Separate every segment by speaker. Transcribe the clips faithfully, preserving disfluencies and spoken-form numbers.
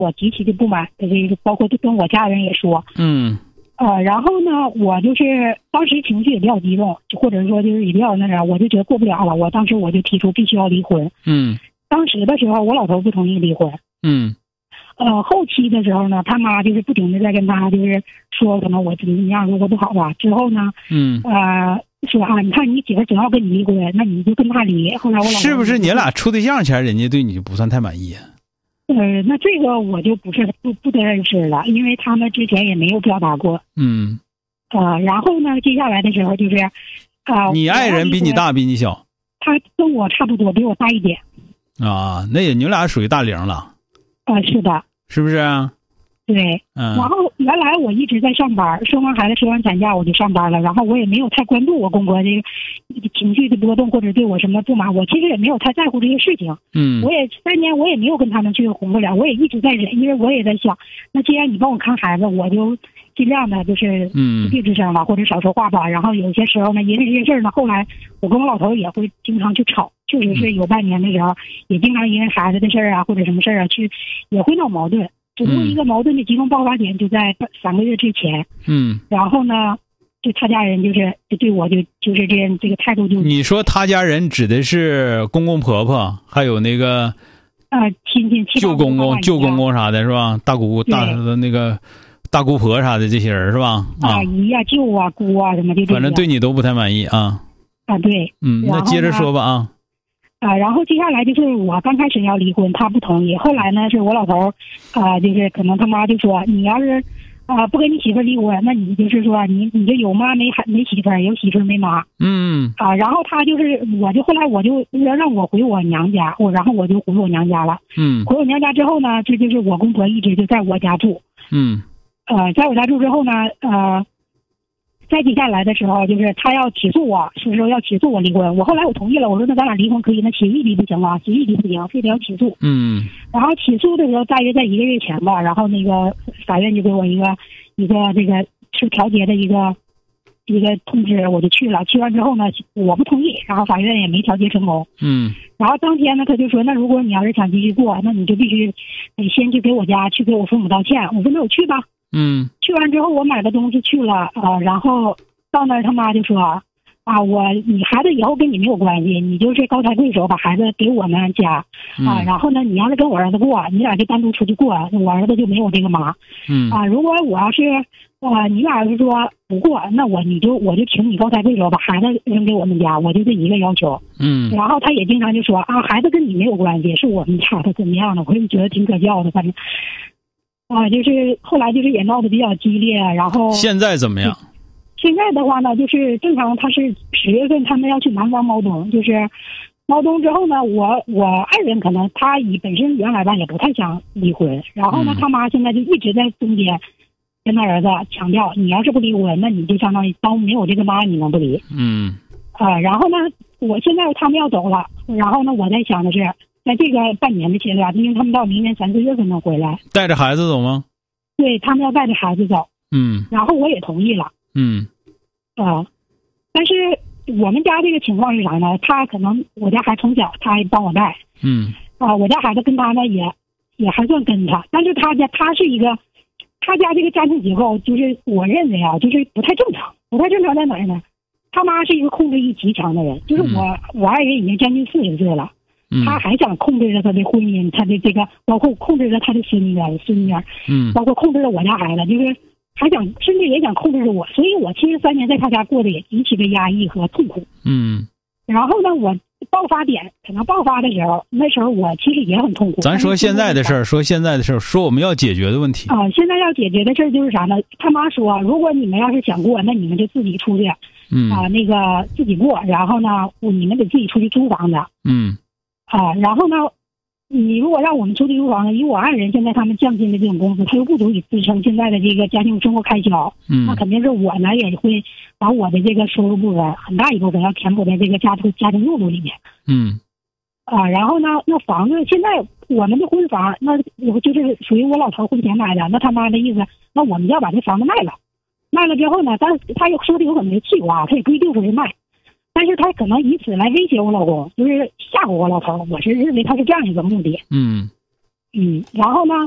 Speaker 1: 我极其的不满，这个包括跟我家人也说，
Speaker 2: 嗯，
Speaker 1: 呃，然后呢，我就是当时情绪也比较激动，或者说就是也比较那啥，我就觉得过不了了，我当时我就提出必须要离婚。
Speaker 2: 嗯，
Speaker 1: 当时的时候，我老头不同意离婚。
Speaker 2: 嗯，
Speaker 1: 呃，后期的时候呢，他妈就是不停的在跟他就是说可能我怎么怎么样，如果不好吧。之后呢，
Speaker 2: 嗯，
Speaker 1: 呃，说啊，你看你媳妇总要跟你离婚，那你就跟他离。后来我老头
Speaker 2: 是不是你俩处对象前，人家对你就不算太满意？
Speaker 1: 呃，那这个我就不是不不得而知了，因为他们之前也没有表达过。
Speaker 2: 嗯，
Speaker 1: 呃，然后呢，接下来的时候就是，啊、呃，
Speaker 2: 你爱人比你大比你小？
Speaker 1: 他跟我差不多，比我大一点。
Speaker 2: 啊，那也你们俩属于大龄了。
Speaker 1: 啊、呃，是的。
Speaker 2: 是不是啊？
Speaker 1: 对。
Speaker 2: 嗯。
Speaker 1: 然后原来我一直在上班，生完孩子、生完产假我就上班了，然后我也没有太关注我公婆这个情绪的波动或者对我什么不满，我其实也没有太在乎这些事情。
Speaker 2: 嗯。
Speaker 1: 我也三年我也没有跟他们去红不了，我也一直在忍，因为我也在想，那既然你帮我看孩子，我就尽量的就是
Speaker 2: 嗯
Speaker 1: 别吱声了，或者少说话吧。然后有些时候呢，因为这些事儿呢，后来我跟我老头也会经常去吵，确实是有半年的时候，也经常因为孩子的事儿啊或者什么事儿啊去也会闹矛盾。只不过一个矛盾的集中爆发点就在三个月之前。
Speaker 2: 嗯。
Speaker 1: 然后呢，就他家人就是就对我就就是这样这个态度就。
Speaker 2: 你说他家人指的是公公婆婆，还有那个
Speaker 1: 呃亲戚
Speaker 2: 舅公公、舅公公啥的是吧？大姑大那个大姑婆啥的这些人是吧？啊，
Speaker 1: 阿姨呀、舅啊、姑啊什么的，
Speaker 2: 反正对你都不太满意啊。
Speaker 1: 啊，对。
Speaker 2: 嗯，那接着说吧啊。
Speaker 1: 啊，然后接下来就是我刚开始要离婚，他不同意。后来呢，是我老头啊、呃，就是可能他妈就说，你要是啊、呃、不跟你媳妇离婚，那你就是说你你就有妈没孩没媳妇，有媳妇没妈。
Speaker 2: 嗯。
Speaker 1: 啊，然后他就是，我就后来我就要让我回我娘家，我然后我就回我娘家了。
Speaker 2: 嗯。
Speaker 1: 回我娘家之后呢，这就是我公婆一直就在我家住。
Speaker 2: 嗯。
Speaker 1: 呃，在我家住之后呢，呃。再接下来的时候，就是他要起诉我，是说要起诉我离婚。我后来我同意了，我说那咱俩离婚可以，那协议离不行啊，协议离不行，非得要起诉。
Speaker 2: 嗯。
Speaker 1: 然后起诉的时候，大约在一个月前吧，然后那个法院就给我一个一个这个是调解的一个一个通知，我就去了。去完之后呢，我不同意，然后法院也没调解成功。
Speaker 2: 嗯。
Speaker 1: 然后当天呢，他就说，那如果你要是想继续过，那你就必须得先去给我家去给我父母道歉。我说那我去吧。
Speaker 2: 嗯，
Speaker 1: 去完之后我买了东西去了啊、呃，然后到那儿他妈就说啊，我你孩子以后跟你没有关系，你就是高抬贵手把孩子给我们家啊，然后呢，你要是跟我儿子过，你俩就单独出去过，我儿子就没有这个妈。
Speaker 2: 嗯
Speaker 1: 啊，如果我要是啊，你俩要是说不过，那我你就我就请你高抬贵手把孩子扔给我们家，我就这一个要求。
Speaker 2: 嗯，
Speaker 1: 然后他也经常就说啊，孩子跟你没有关系，是我们家的怎么样的，我就觉得挺可笑的，反正。啊，就是后来就是也闹得比较激烈，然后
Speaker 2: 现在怎么样？
Speaker 1: 现在的话呢，就是正常，他是十月份他们要去南方猫冬，就是猫冬之后呢，我我爱人可能他以本身原来吧也不太想离婚，然后呢，
Speaker 2: 嗯、
Speaker 1: 他妈现在就一直在中间跟他儿子强调，你要是不离婚，那你就相当于当没有这个妈，你能不离？
Speaker 2: 嗯。
Speaker 1: 啊，然后呢，我现在他们要走了，然后呢，我在想的是。在这个半年的阶段，因为他们到明年三四月份能回来，
Speaker 2: 带着孩子走吗？
Speaker 1: 对，他们要带着孩子走。
Speaker 2: 嗯，
Speaker 1: 然后我也同意了。
Speaker 2: 嗯，
Speaker 1: 啊、呃，但是我们家这个情况是啥呢？他可能我家孩子从小他还帮我带。
Speaker 2: 嗯，
Speaker 1: 啊、呃，我家孩子跟他呢也也还算跟他，但是他家他是一个，他家这个家庭结构就是我认为啊，就是不太正常。不太正常在哪儿呢？他妈是一个控制欲极强的人，就是我、嗯、我爱人已经将近四十岁了。他还想控制着他的婚姻，他的这个包括控制着他的孙女、孙女，
Speaker 2: 嗯，
Speaker 1: 包括控制着我家孩子，就是还想甚至也想控制着我，所以我七十三年在他家过得也极其的压抑和痛苦。
Speaker 2: 嗯，
Speaker 1: 然后呢，我爆发点可能爆发的时候，那时候我其实也很痛苦。
Speaker 2: 咱说现在的事儿，说现在的事儿，说我们要解决的问题
Speaker 1: 啊、呃，现在要解决的事儿就是啥呢？他妈说，如果你们要是想过，那你们就自己出去，
Speaker 2: 嗯
Speaker 1: 啊、呃，那个自己过，然后呢，你们得自己出去租房子，
Speaker 2: 嗯。
Speaker 1: 啊，然后呢，你如果让我们出去租房呢，以我爱人现在他们降薪的这种工资，他又不足以支撑现在的这个家庭生活开销，
Speaker 2: 嗯，
Speaker 1: 那肯定是我呢也会把我的这个收入部分很大一部分要填补在这个家庭家庭用度里面，
Speaker 2: 嗯，
Speaker 1: 啊，然后呢，那房子现在我们的婚房，那我就是属于我老头婚前买的，那他妈的意思，那我们要把这房子卖了，卖了之后呢，但是他又说的有很多气话，他也不一定说是卖。但是他可能以此来威胁我老公，就是吓唬我老头，我是认为他是这样一个目的。
Speaker 2: 嗯
Speaker 1: 嗯，然后呢，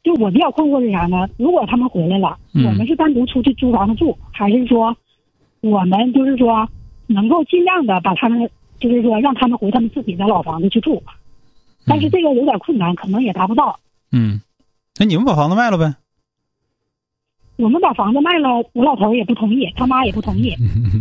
Speaker 1: 就我比较困惑是啥呢？如果他们回来了，
Speaker 2: 嗯、
Speaker 1: 我们是单独出去租房子住，还是说我们就是说能够尽量的把他们，就是说让他们回他们自己的老房子去住？但是这个有点困难，可能也达不到。
Speaker 2: 嗯，那你们把房子卖了呗？
Speaker 1: 我们把房子卖了，我老头也不同意，他妈也不同意。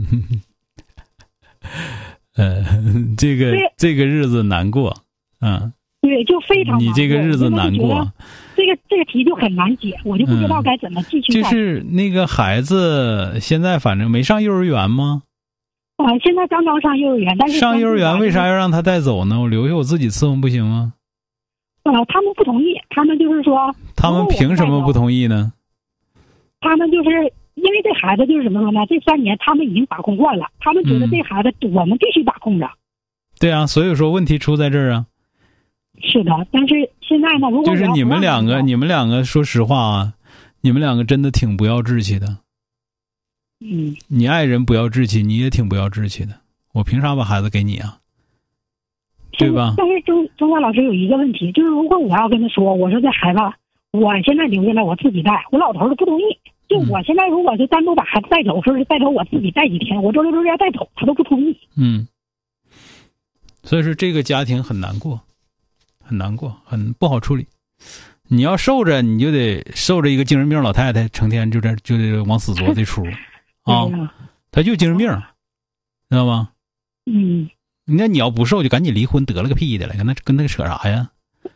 Speaker 2: 呃，这个这个日子难过，嗯。
Speaker 1: 对，就非常难过。
Speaker 2: 你这个日子难过，
Speaker 1: 这个这个题就很难解，我就不知道该怎么继续、
Speaker 2: 嗯。就是那个孩子现在反正没上幼儿园吗？
Speaker 1: 啊、呃，现在刚刚上幼儿园，但是
Speaker 2: 上幼儿园为啥要让他带走呢？我留下我自己伺候不行吗？
Speaker 1: 呃，他们不同意，他们就是说，
Speaker 2: 他们凭什么不同意呢？
Speaker 1: 他们就是因为这孩子就是怎么说呢？这三年他们已经把控惯了，他们觉得这孩子我们必须把控着。
Speaker 2: 嗯、对啊，所以说问题出在这儿啊。
Speaker 1: 是的，但是现在呢，如果
Speaker 2: 就是你们两个，你们两个说实话啊，你们两个真的挺不要志气的。
Speaker 1: 嗯，
Speaker 2: 你爱人不要志气，你也挺不要志气的。我凭啥把孩子给你啊？对吧？
Speaker 1: 但是钟钟华老师有一个问题，就是如果我要跟他说，我说这孩子我现在留下来我自己带，我老头儿不同意。就我现在如果是单独把孩子带走，说是带走我自己带几天，我周六周日要带走，他都不同意。
Speaker 2: 嗯，所以说这个家庭很难过。很难过，很不好处理。你要受着，你就得受着一个精神病老太太，成天就这就得往死做这出啊！他就精神病，知道吗？
Speaker 1: 嗯。
Speaker 2: 那你要不受，就赶紧离婚得了个屁的了，跟那跟那个扯啥呀？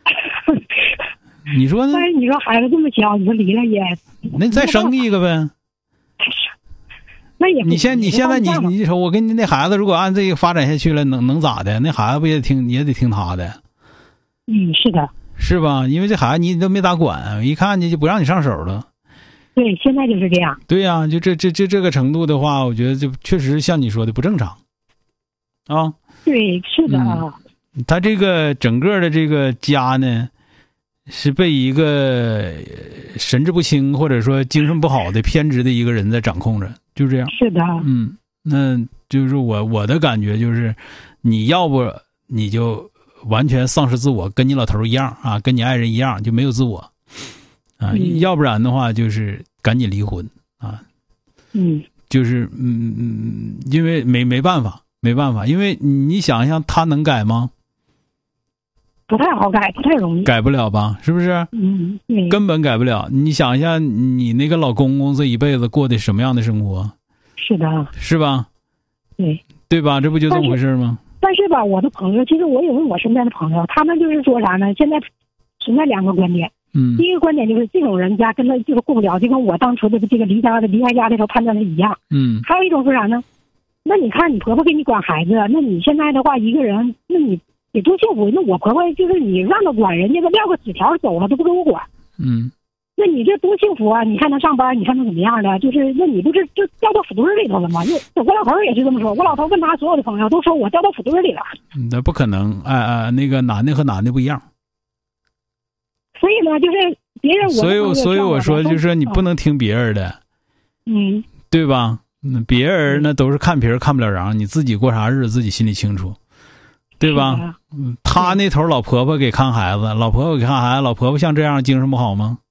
Speaker 2: 你说呢？
Speaker 1: 但是你说孩子这么小，你说离了也……
Speaker 2: 那你再生一个呗。
Speaker 1: 那也
Speaker 2: 你现你现在你你说我跟你那孩子，如果按这个发展下去了，能能咋的？那孩子不也听也得听他的？
Speaker 1: 嗯，是的，
Speaker 2: 是吧？因为这孩子你都没咋管，一看你就不让你上手了。
Speaker 1: 对，现在就是这样。
Speaker 2: 对呀、啊，就这这这这个程度的话，我觉得就确实像你说的不正常啊。
Speaker 1: 对，是的啊。
Speaker 2: 嗯、他这个整个的这个家呢，是被一个神志不清或者说精神不好的偏执的一个人在掌控着，就这样。
Speaker 1: 是的。
Speaker 2: 嗯，那就是我我的感觉就是，你要不你就。完全丧失自我，跟你老头一样啊，跟你爱人一样，就没有自我啊、嗯。要不然的话，就是赶紧离婚啊。
Speaker 1: 嗯，
Speaker 2: 就是嗯嗯，因为没没办法，没办法，因为你想想，他能改吗？
Speaker 1: 不太好改，不太容易，
Speaker 2: 改不了吧？是不是？
Speaker 1: 嗯，对，
Speaker 2: 根本改不了。你想一下，你那个老公公这一辈子过的什么样的生活？
Speaker 1: 是的，
Speaker 2: 是吧？
Speaker 1: 对，
Speaker 2: 对吧？这不就这么回事吗？
Speaker 1: 但是吧，我的朋友，其实我也问我身边的朋友，他们就是说啥呢？现在存在两个观点。
Speaker 2: 嗯，
Speaker 1: 第一个观点就是这种人家跟他就是过不了，就跟我当初的这个离家的离开家的时候判断是一样。
Speaker 2: 嗯，
Speaker 1: 还有一种是啥呢？那你看你婆婆给你管孩子，那你现在的话一个人，那你得多幸福。那我婆婆就是你让她管，人家都撂个纸条走了都不给我管。
Speaker 2: 嗯。
Speaker 1: 那你这多幸福啊！你还能上班，你还能怎么样的？就是，那你不是就掉到腐堆里头了吗？我老头也是这么说，我老头问他所有的朋友都说我掉到腐堆里了。
Speaker 2: 那不可能，哎哎，那个男的和男的不一样。
Speaker 1: 所以呢，就是别人我
Speaker 2: 所以所以我说，就是说你不能听别人的，
Speaker 1: 嗯，
Speaker 2: 对吧？那别人那都是看皮儿看不了瓤，你自己过啥日子自己心里清楚，对吧？嗯，他那头老婆婆给看孩子，老婆婆给看孩子，老婆婆像这样精神不好吗？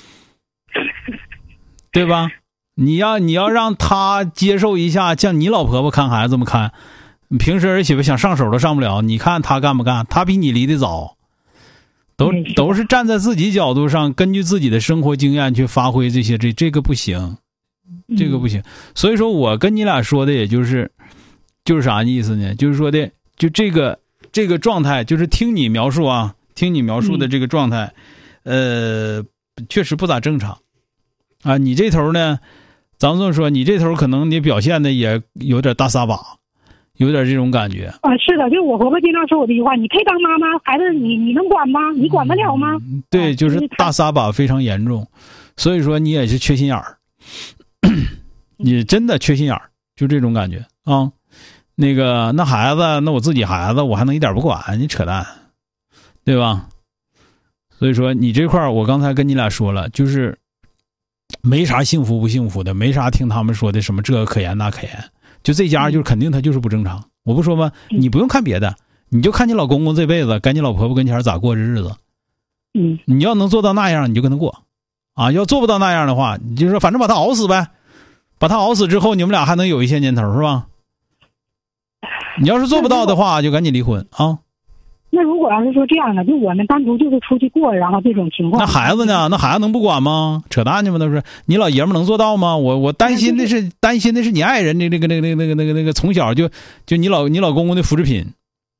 Speaker 2: 对吧？你要你要让他接受一下，像你老婆婆看孩子这么看，平时儿媳妇想上手都上不了，你看他干不干？他比你离得早，都都是站在自己角度上，根据自己的生活经验去发挥这些，这这个不行，这个不行。所以说我跟你俩说的，也就是就是啥意思呢？就是说的，就这个这个状态，就是听你描述啊，听你描述的这个状态，呃，确实不咋正常。啊，你这头呢，咱们这么说，你这头可能你表现的也有点大撒把，有点这种感觉
Speaker 1: 啊。是的，就是我婆婆经常说我这句话，你配当妈妈？孩子你你能管吗？你管得了吗？
Speaker 2: 嗯、对，就是大撒把非常严重，所以说你也是缺心眼儿，你真的缺心眼儿，就这种感觉啊。那个那孩子，那我自己孩子，我还能一点不管？你扯淡，对吧？所以说你这块儿，我刚才跟你俩说了，就是没啥幸福不幸福的，没啥听他们说的什么这个可言那可言，就这家就是肯定他就是不正常。我不说吗？你不用看别的，你就看你老公公这辈子跟你老婆婆跟前咋过这日子，
Speaker 1: 嗯，
Speaker 2: 你要能做到那样，你就跟他过，啊，要做不到那样的话，你就说反正把他熬死呗，把他熬死之后，你们俩还能有一些年头，是吧？你要是做不到的话，就赶紧离婚啊。
Speaker 1: 那如果要是说这样的，就我们单独就是出去过，然后这种情况，
Speaker 2: 那孩子呢？那孩子能不管吗？扯淡去吗？都是你老爷们能做到吗？我我担心的是担心的是你爱人的那个那个那个那个那个那个从小就就你老你老公公的复制品。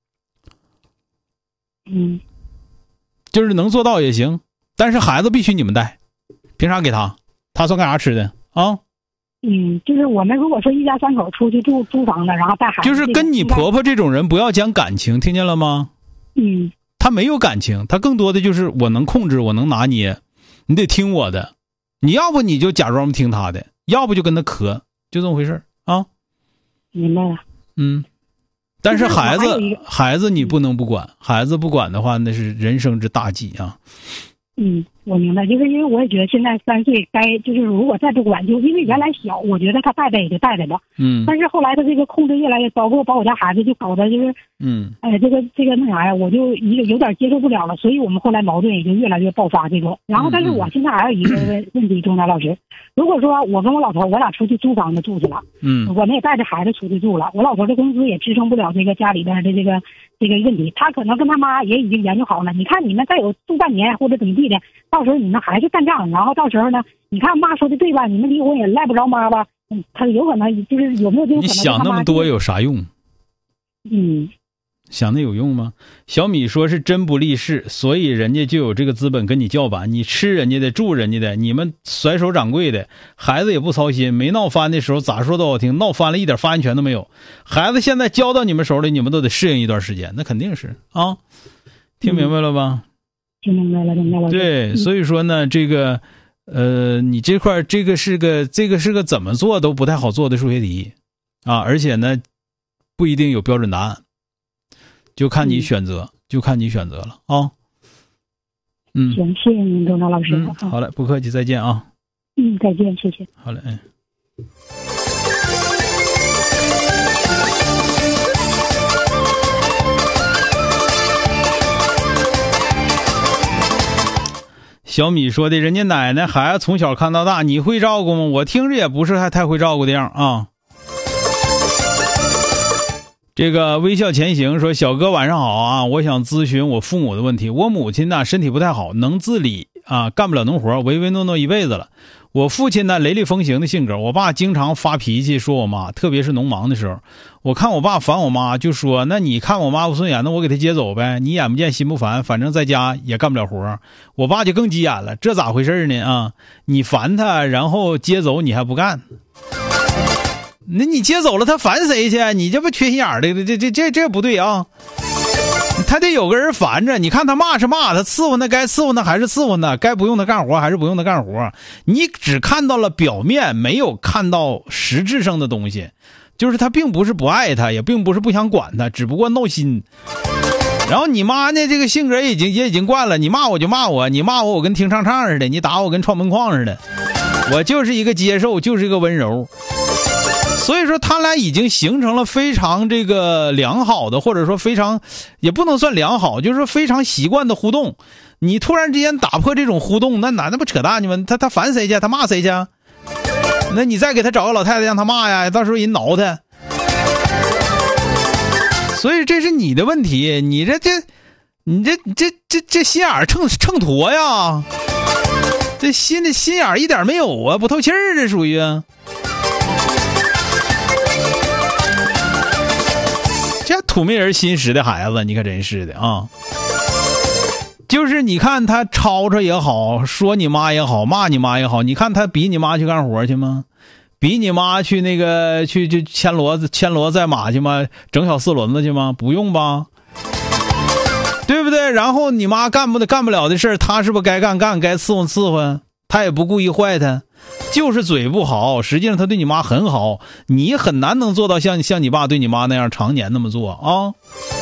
Speaker 1: 嗯，
Speaker 2: 就是能做到也行，但是孩子必须你们带，凭啥给他？他算干啥吃的啊？
Speaker 1: 嗯，就是我们如果说一家三口出去住租房子，然后带孩子，
Speaker 2: 就是跟你婆婆这种人不要讲感情，听见了吗？
Speaker 1: 嗯，
Speaker 2: 他没有感情，他更多的就是我能控制，我能拿捏，你得听我的，你要不你就假装听他的，要不就跟他磕，就这么回事啊。
Speaker 1: 明白了。
Speaker 2: 嗯，但是孩子孩子你不能不管，孩子不管的话，那是人生之大忌啊。
Speaker 1: 嗯，我明白，就是因为我也觉得现在三岁该就是如果再不管，就因为原来小，我觉得他带带也就带带吧。
Speaker 2: 嗯。
Speaker 1: 但是后来他这个控制越来越糟，给我把我家孩子就搞得就是
Speaker 2: 嗯，
Speaker 1: 哎，这个这个那啥呀，我就一个有点接受不了了，所以我们后来矛盾也就越来越爆发这种。然后，但是我现在还有一个问问题，钟南老师，如果说我跟我老头我俩出去租房子住去了，
Speaker 2: 嗯，
Speaker 1: 我们也带着孩子出去住了，我老头的工资也支撑不了这个家里边的这个这个问题，他可能跟他妈也已经研究好了，你看你们再有住半年或者怎么地的，到时候你们还是干仗，然后到时候呢，你看妈说的对吧？你们离婚也赖不着妈吧？嗯，他有可能就是有没有这种可能？
Speaker 2: 你想那么多有啥用？
Speaker 1: 嗯。
Speaker 2: 想的有用吗？小米说是真不立事，所以人家就有这个资本跟你叫板，你吃人家的住人家的，你们甩手掌柜的，孩子也不操心，没闹翻的时候咋说都好听，闹翻了一点发言权都没有。孩子现在交到你们手里，你们都得适应一段时间，那肯定是啊，听明白了吧？
Speaker 1: 听明白了，明白了。
Speaker 2: 对，所以说呢，这个呃，你这块这个是个这个是个怎么做都不太好做的数学题啊，而且呢，不一定有标准答案。就看你选择、嗯、就看你选择了啊。嗯，
Speaker 1: 行，谢谢您，钟南老师、
Speaker 2: 嗯。好嘞，不客气，再见啊。
Speaker 1: 嗯，再见，谢谢。
Speaker 2: 好嘞，嗯。小米说的，人家奶奶孩子从小看到大，你会照顾吗？我听着也不是还太会照顾的样啊。这个微笑前行说，小哥晚上好啊，我想咨询我父母的问题。我母亲呢身体不太好，能自理啊，干不了农活，唯唯诺诺一辈子了。我父亲呢雷厉风行的性格，我爸经常发脾气说我妈，特别是农忙的时候。我看我爸烦我妈，就说那你看我妈不顺眼，那我给她接走呗，你眼不见心不烦，反正在家也干不了活。我爸就更急眼了，这咋回事呢啊？你烦他，然后接走你还不干，那你接走了他烦谁去？你这不缺心眼儿的，这这这这不对啊！他得有个人烦着。你看他骂是骂他，伺候他该伺候他还是伺候他，该不用他干活还是不用他干活。你只看到了表面，没有看到实质上的东西。就是他并不是不爱他，也并不是不想管他，只不过闹心。然后你妈呢，这个性格也已经也已经惯了，你骂我就骂我，你骂我我跟听唱唱似的，你打我跟撞门框似的。我就是一个接受，就是一个温柔。所以说他俩已经形成了非常这个良好的，或者说非常也不能算良好，就是说非常习惯的互动。你突然之间打破这种互动，那哪那不扯淡呢吗？他他烦谁去？他骂谁去？那你再给他找个老太太让他骂呀，到时候人挠他。所以这是你的问题，你这这你这这这这心眼秤秤砣呀，这心的心眼一点没有啊，不透气儿，这属于啊。这土没人心实的孩子，你可真是的啊！就是你看他吵吵也好，说你妈也好，骂你妈也好，你看他比你妈去干活去吗？比你妈去那个去去牵骡子牵骡子载马去吗？整小四轮子去吗？不用吧，对不对？然后你妈干不得干不了的事儿，他是不是该干干，该伺候伺候？他也不故意坏他，就是嘴不好，实际上他对你妈很好，你很难能做到像像你爸对你妈那样常年那么做啊。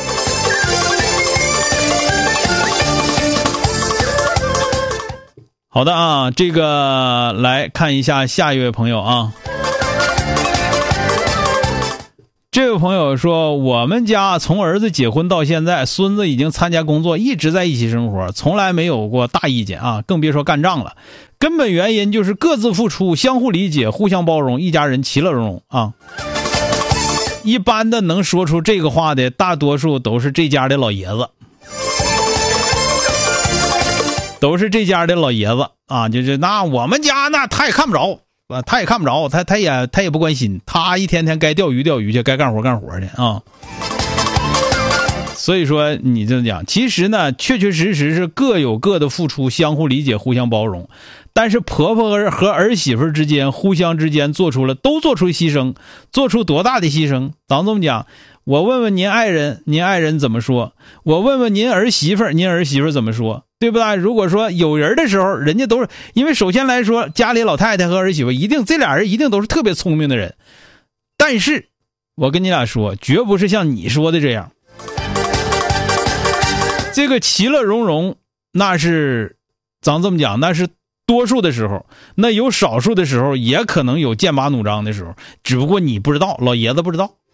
Speaker 2: 好的啊，这个来看一下下一位朋友啊， 这位朋友说，我们家从儿子结婚到现在，孙子已经参加工作，一直在一起生活，从来没有过大意见啊，更别说干仗了。根本原因就是各自付出，相互理解，互相包容，一家人其乐融融啊。一般的能说出这个话的，大多数都是这家的老爷子，都是这家的老爷子啊，就是那我们家那他也看不着。啊，他也看不着，他他也他也不关心，他一天天该钓鱼钓鱼去，该干活干活的啊。所以说你这么讲，其实呢，确确实实是各有各的付出，相互理解，互相包容。但是婆婆和儿媳妇之间，互相之间做出了都做出牺牲，做出多大的牺牲？咱这么讲，我问问您爱人，您爱人怎么说？我问问您儿媳妇，您儿媳妇怎么说？对不对？如果说有人的时候，人家都是因为首先来说，家里老太太和儿媳妇一定这俩人一定都是特别聪明的人，但是我跟你俩说，绝不是像你说的这样。这个其乐融融，那是咱这么讲，那是多数的时候，那有少数的时候也可能有剑拔弩张的时候，只不过你不知道，老爷子不知道。